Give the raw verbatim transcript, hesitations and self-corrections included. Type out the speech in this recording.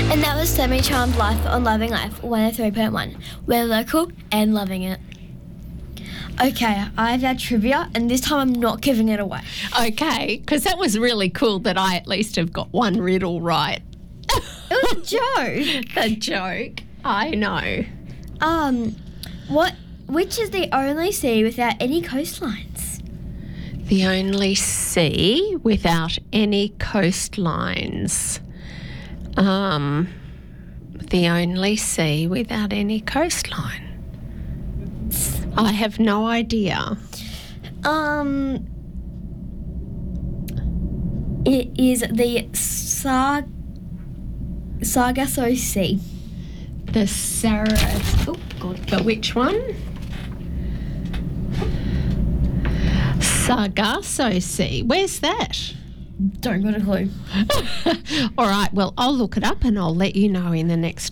And that was Semi Charmed Life on Loving Life one oh three point one. We're local and loving it. Okay, I have our trivia, and this time I'm not giving it away. Okay, because that was really cool that I at least have got one riddle right. It was a joke. A joke. I know. Um, what? Which is the only sea without any coastlines? The only sea without any coastlines. Um, the only sea without any coastline. I have no idea. Um, it is the Sar- Sargasso Sea. The Sarah. Oh, God. The which one? Sargasso Sea. Where's that? Don't got a clue. All right. Well, I'll look it up and I'll let you know in the next